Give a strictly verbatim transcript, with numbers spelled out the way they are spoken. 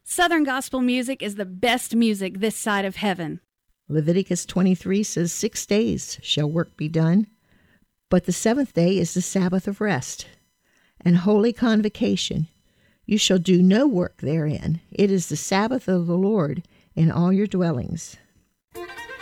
Southern gospel music is the best music this side of heaven. Leviticus twenty-three says, Six days shall work be done, but the seventh day is the Sabbath of rest and holy convocation. You shall do no work therein. It is the Sabbath of the Lord in all your dwellings.